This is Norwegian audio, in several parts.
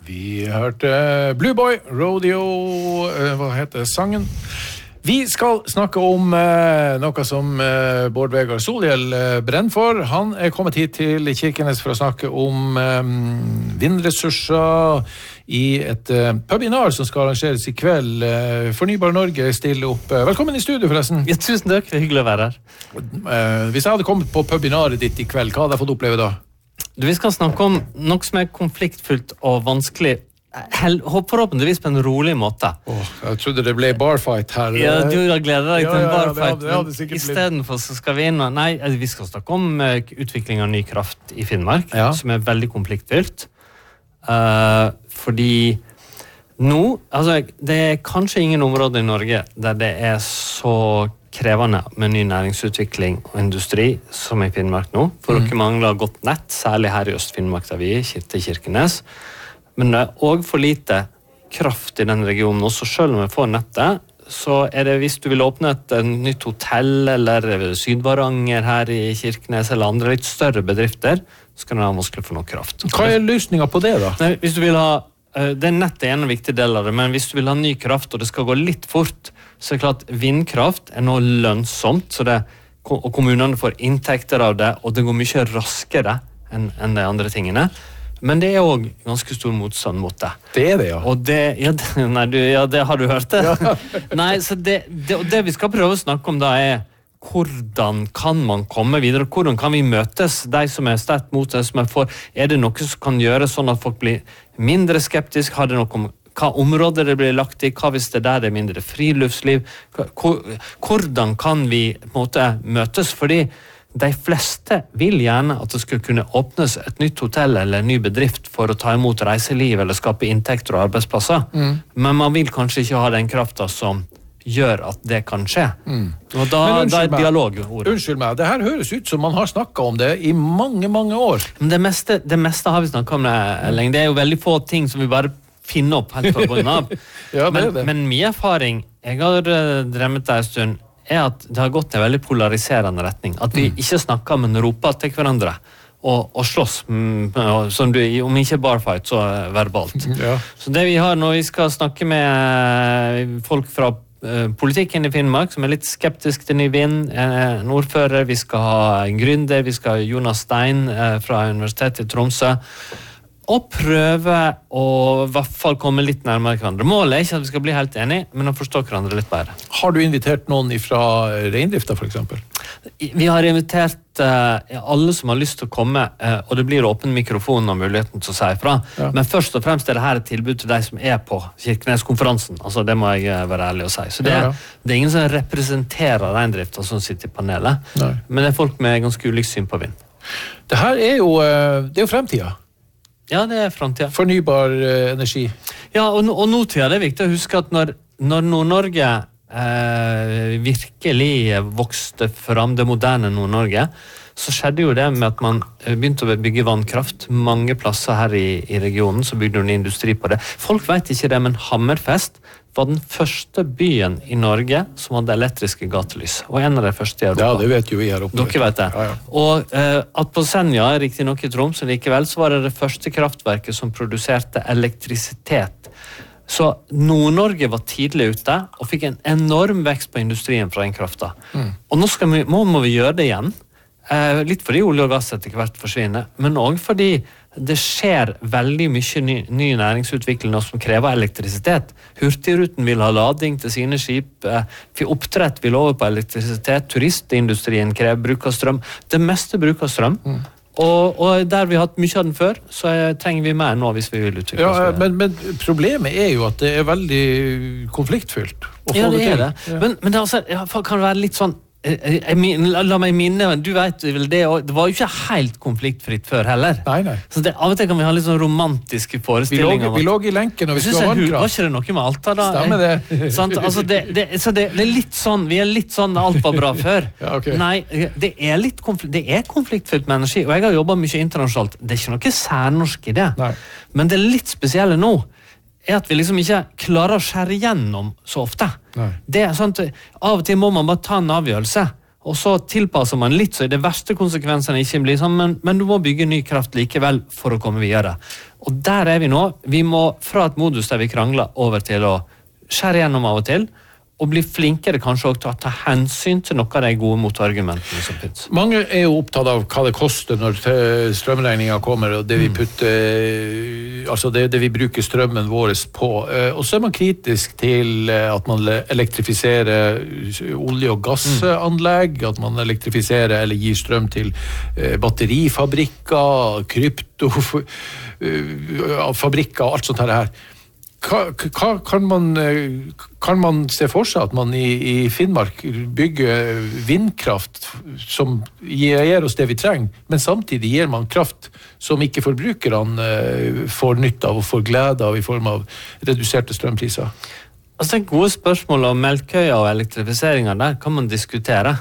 Vi hørte Blue Boy, Rodeo, hva heter sangen? Vi skal snakke om noe som Bård Vegar Solhjell brenner for. Han kommet hit til Kirkenes for å snakke om vindressurser i et webinar som skal arrangeres i kveld. Fornybar Norge stiller opp. Velkommen i studio forresten. Ja, tusen takk, det hyggelig å være her. Hvis jeg hadde kommet på webinaret ditt i kveld, hva hadde jeg fått oppleve da? Vi skal snakke om noe som konfliktfullt og vanskelig, forhåpentligvis på en rolig måte. Jeg trodde det ble barfight her. Ja, du har gledet deg til en barfight, men i stedet for så skal vi inn og... Nei, vi skal snakke om utvikling av ny kraft i Finnmark, som veldig konfliktfylt. Fordi nå, altså, det kanskje ingen områder i Norge der det så krevende med ny næringsutvikling og industri som i Finnmark nå. For dere mangler godt nett, særlig her i Øst-Finnmark der vi til Kirkenes. Men det også for lite kraft i den regionen, og så selv om vi får nettet, så det hvis du vil åpne et nytt hotell eller Sydvaranger her i Kirkenes eller andre litt større bedrifter, så kan det være vanskelig for noe kraft. Hva løsningen på det da? Nei, hvis du vil ha, det nettet en viktig del av det, men hvis du vil ha ny kraft og det skal gå litt fort, så det klart vindkraft nå lønnsomt, så og kommunene får inntekter av det, og det går mye raskere enn de andre tingene. Men det også ganske stor motstand mot det. Det det, ja. Og det, det har du hørt det. Ja. Nei, så det vi skal prøve å snakke om da hvordan kan man komme videre? Hvordan kan vi møtes? De som sterkt mot det, som for, det noe som kan gjøre sånn at folk blir mindre skeptiske? Har det noe om hva områder det blir lagt i? Hva hvis det der mindre friluftsliv? Hvordan kan vi på en måte møtes? Fordi de fleste vil gjerne at det skal kunne åpnes et nytt hotell eller en ny bedrift for å ta imot reiseliv eller skape inntekter og arbeidsplasser. Men man vil kanskje ikke ha den kraften som gjør at det kan skje. Og da dialog ordet. Unnskyld meg, det her høres ut som man har snakket om det i mange, mange år. Men det meste har vi snakket om det lenge. Det jo veldig få ting som vi bare finner opp helt fra bunnen av. Men min erfaring, jeg har drømmet det en stund, at det har gått en veldig polariserende retning. At vi ikke snakker, men roper til hverandre. Og slåss, som om ikke barfight, så verbalt. Så det vi har når vi skal snakke med folk fra politikken i Finnmark, som litt skeptisk til ny vind, en ordfører, vi skal ha en gründer, vi skal ha Jonas Stein fra Universitetet i Tromsø, og prøve å i hvert fall komme litt nærmere hverandre. Målet ikke at vi skal bli helt enige, men å forstå hverandre litt bedre. Har du invitert noen fra reindrifta, for eksempel? Vi har invitert alle som har lyst til å komme, og det blir åpen mikrofon og muligheten til å si ifra. Men først og fremst det her et tilbud til de som på Kirkenes-konferansen. Altså, det må jeg være ærlig å si. Så det ingen som representerer reindrifta som sitter i panelet, men det folk med ganske ulikt syn på vind. Det her det jo fremtiden. Ja, det fremtiden. Fornybar energi. Ja, og nåtiden det viktig å huske at når Nord-Norge virkelig vokste fram, det moderne Nord-Norge, så skjedde jo det med at man begynte å bygge vannkraft. Mange plasser her i regionen så bygde man industri på det. Folk vet ikke det, men Hammerfest var den første byen i Norge som hadde elektriske gatelys. Og en av de første i Europa. Ja, det vet jo vi her oppe. Dere vet det. Ja. Og at på Senja, riktig nok i Troms, likevel, så var det første kraftverket som produserte elektrisitet. Så Nord-Norge var tidlig ute og fikk en enorm vekst på industrien fra den kraften. Og nå må vi gjøre det igjen. Litt fordi olje og gass etter hvert forsvinner, men også fordi det skjer veldig mye ny næringsutvikling som krever elektrisitet. Hurtigruten vil ha lading til sine skip, oppdrett vil over på elektrisitet, turistindustrien krever bruk av strøm. Det meste bruker strøm. Og der vi har hatt mye av den før, så trenger vi mer nå hvis vi vil utvikle oss. Ja, men problemet jo at det veldig konfliktfylt. Ja, det det. Men det kan være litt sånn, la meg minne, du vet vel det var jo ikke helt konfliktfritt før heller. Nei. Så av og til kan vi ha litt sånn romantiske forestillinger. Vi lå i lenken, og vi skulle ha vannkraft. Var ikke det noe med Alta da? Stemmer det. Altså, så det litt sånn, vi litt sånn alt var bra før. Ja, okay. Nei, det konfliktfylt med energi, og jeg har jobbet mye internasjonalt. Det ikke noe særnorsk i det. Nei. Men det litt spesielle nå, at vi liksom ikke klarer å skjære gjennom så ofte. Nei. Det sånn at av og til må man bare ta en avgjørelse, Og så tilpasser man litt, så det verste konsekvensene ikke blir sånn, men du må bygge ny kraft likevel for å komme videre. Og der vi nå. Vi må fra et modus der vi krangler over til å skjære gjennom av og til, og bli flinkere kanskje også til å ta hensyn til noe av de gode motargumentene som finnes. Mange jo opptatt av hva det koster når strømregningen kommer, og det vi putter, altså det vi bruker strømmen vår på. Og så man kritisk til at man elektrifiserer olje- og gassanlegg, at man elektrifiserer eller gir strøm til batterifabrikker, kryptofabrikker og alt sånt her. Kan man se for seg at man i Finnmark bygger vindkraft som gir oss det vi trenger, men samtidig gir man kraft som ikke forbrukerne får nytt av og får glede av i form av reduserte strømpriser? Altså det gode spørsmål om Melkøya og elektrifiseringen der kan man diskutere.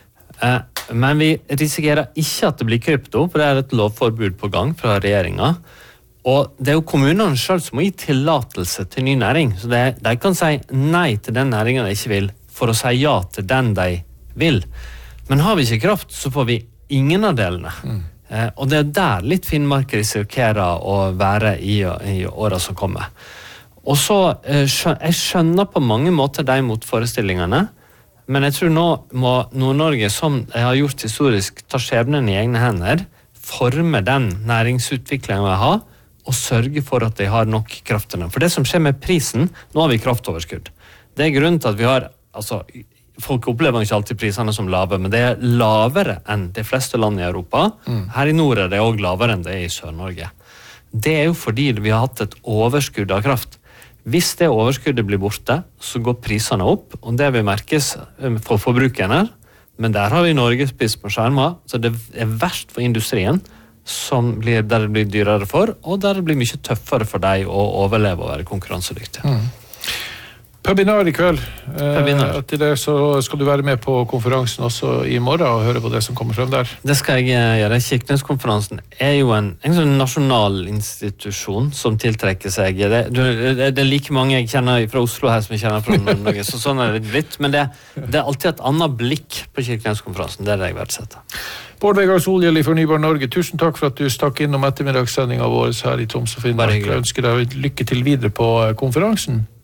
Men vi risikerer ikke at det blir krypto, for det et lovforbud på gang fra regjeringen. Og det jo kommunene selv som må gi tillatelse til ny næring, så de kan si nei til den næringen de ikke vil, for å si ja til den de vil. Men har vi ikke kraft, så får vi ingen av delene. Og det der litt Finnmark risikerer å være i årene som kommer. Og så, jeg skjønner på mange måter de motforestillingene, men jeg tror nå må Nord-Norge, som jeg har gjort historisk, ta skjebnen i egne hender, forme den næringsutviklingen vi har, og sørge for at de har nok kraftene. For det som skjer med prisen, nå har vi kraftoverskudd. Det grunnen til at vi har, altså, folk opplever ikke alltid prisene som lave, men det lavere enn de fleste land i Europa. Her i nord det også lavere enn det i Sør-Norge. Det jo fordi vi har hatt et overskudd av kraft. Hvis det overskuddet blir borte, så går prisene opp, og det vil merkes for forbrukerne. Men der har vi Norge spist på skjermen, så det verst for industrien, der det blir dyrere for, og der det blir mye tøffere for deg å overleve og være konkurransedyktig. Webinar i kveld. Etter det så skal du være med på konferansen også i morgen og høre på det som kommer frem der. Det skal jeg gjøre. Kirkeneskonferansen jo en sånn nasjonal institusjon som tiltrekker seg. Det like mange jeg kjenner fra Oslo her som jeg kjenner fra Nord-Norge, så sånn det blitt. Men det alltid et annet blikk på Kirkeneskonferansen. Det det jeg verdsetter. Bård Vegar Solhjell i Fornybar Norge, tusen takk for at du stakk innom ettermiddagssendingen vår her i Troms og Finnmark. Jeg ønsker deg lykke til videre på konferansen.